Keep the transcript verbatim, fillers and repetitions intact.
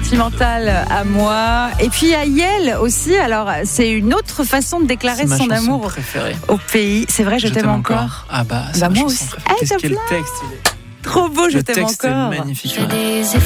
sentimentale à moi. Et puis à Yael aussi. Alors, c'est une autre façon de déclarer c'est son amour préférée. au pays. C'est vrai, je, je t'aime, t'aime encore. encore. Ah bah, c'est bah ma moi chanson aussi. préférée. Hey, Qu'est-ce que le texte, il est... Trop beau, je le t'aime texte encore. est magnifique. Ouais.